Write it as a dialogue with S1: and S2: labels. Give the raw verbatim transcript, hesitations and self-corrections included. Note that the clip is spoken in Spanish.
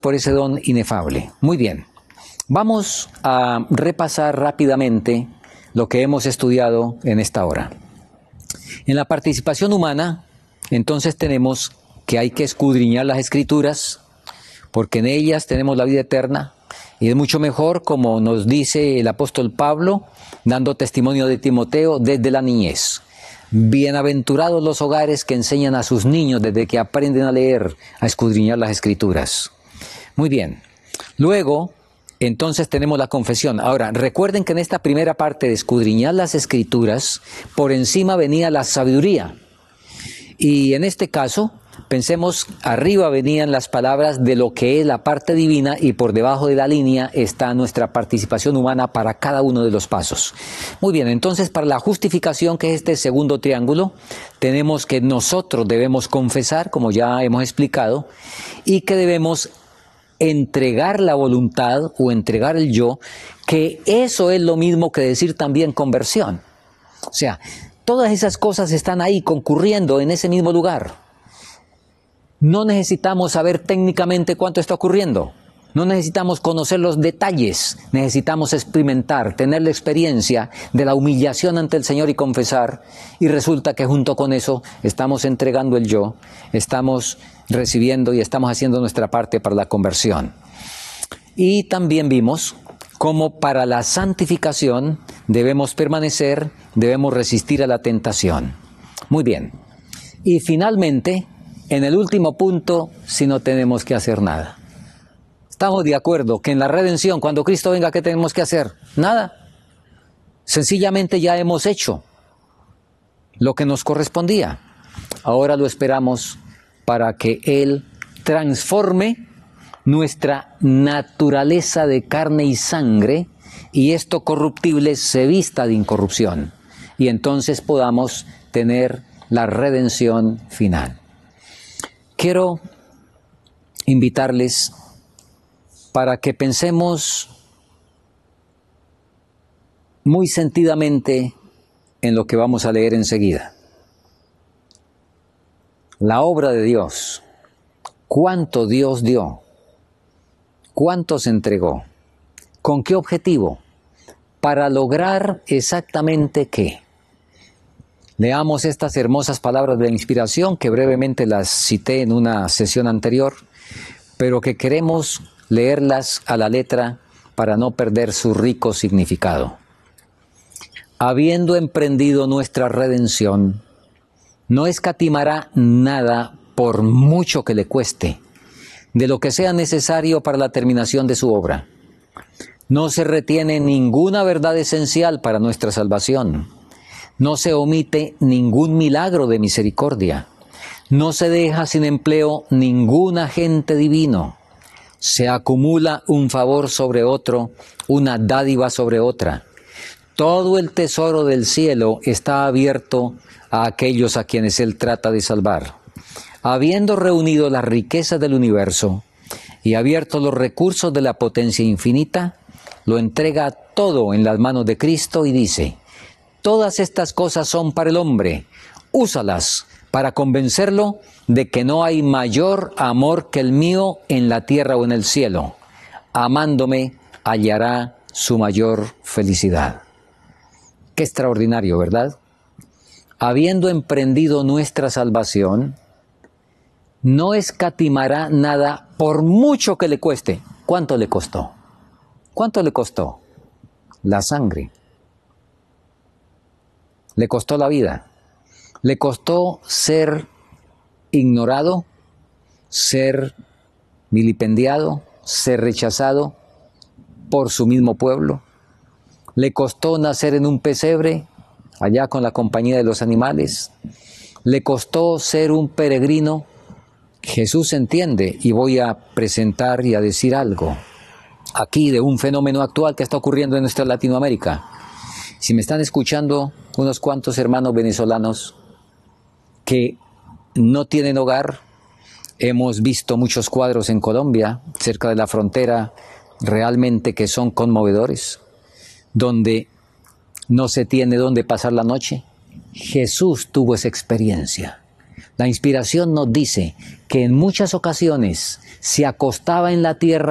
S1: por ese don inefable. Muy bien, vamos a repasar rápidamente lo que hemos estudiado en esta hora. En la participación humana, entonces tenemos que hay que escudriñar las Escrituras, porque en ellas tenemos la vida eterna, y es mucho mejor, como nos dice el apóstol Pablo, dando testimonio de Timoteo desde la niñez. Bienaventurados los hogares que enseñan a sus niños desde que aprenden a leer, a escudriñar las Escrituras. Muy bien. Luego, entonces tenemos la confesión. Ahora, recuerden que en esta primera parte de escudriñar las Escrituras, por encima venía la sabiduría. Y en este caso, pensemos, arriba venían las palabras de lo que es la parte divina y por debajo de la línea está nuestra participación humana para cada uno de los pasos. Muy bien, entonces para la justificación, que es este segundo triángulo, tenemos que nosotros debemos confesar, como ya hemos explicado, y que debemos entregar la voluntad o entregar el yo, que eso es lo mismo que decir también conversión. O sea, todas esas cosas están ahí concurriendo en ese mismo lugar. No necesitamos saber técnicamente cuánto está ocurriendo. No necesitamos conocer los detalles. Necesitamos experimentar, tener la experiencia de la humillación ante el Señor y confesar. Y resulta que junto con eso estamos entregando el yo, estamos recibiendo y estamos haciendo nuestra parte para la conversión. Y también vimos cómo para la santificación debemos permanecer, debemos resistir a la tentación. Muy bien. Y finalmente, en el último punto, si no tenemos que hacer nada. Estamos de acuerdo que en la redención, cuando Cristo venga, ¿qué tenemos que hacer? Nada. Sencillamente ya hemos hecho lo que nos correspondía. Ahora lo esperamos para que Él transforme nuestra naturaleza de carne y sangre y esto corruptible se vista de incorrupción. Y entonces podamos tener la redención final. Quiero invitarles para que pensemos muy sentidamente en lo que vamos a leer enseguida. La obra de Dios, cuánto Dios dio, cuánto se entregó, ¿con qué objetivo? Para lograr exactamente qué. Leamos estas hermosas palabras de inspiración que brevemente las cité en una sesión anterior, pero que queremos leerlas a la letra para no perder su rico significado. Habiendo emprendido nuestra redención, no escatimará nada por mucho que le cueste, de lo que sea necesario para la terminación de su obra. No se retiene ninguna verdad esencial para nuestra salvación. No se omite ningún milagro de misericordia. No se deja sin empleo ningún agente divino. Se acumula un favor sobre otro, una dádiva sobre otra. Todo el tesoro del cielo está abierto a aquellos a quienes Él trata de salvar. Habiendo reunido las riquezas del universo y abierto los recursos de la potencia infinita, lo entrega todo en las manos de Cristo y dice: todas estas cosas son para el hombre, úsalas para convencerlo de que no hay mayor amor que el mío en la tierra o en el cielo. Amándome, hallará su mayor felicidad. Qué extraordinario, ¿verdad? Habiendo emprendido nuestra salvación, no escatimará nada por mucho que le cueste. ¿Cuánto le costó? ¿Cuánto le costó? La sangre. Le costó la vida. Le costó ser ignorado, ser vilipendiado, ser rechazado por su mismo pueblo. Le costó nacer en un pesebre, allá con la compañía de los animales. Le costó ser un peregrino. Jesús entiende, y voy a presentar y a decir algo aquí de un fenómeno actual que está ocurriendo en nuestra Latinoamérica. Si me están escuchando unos cuantos hermanos venezolanos que no tienen hogar, hemos visto muchos cuadros en Colombia, cerca de la frontera, realmente que son conmovedores, donde no se tiene dónde pasar la noche. Jesús tuvo esa experiencia. La inspiración nos dice que en muchas ocasiones se acostaba en la tierra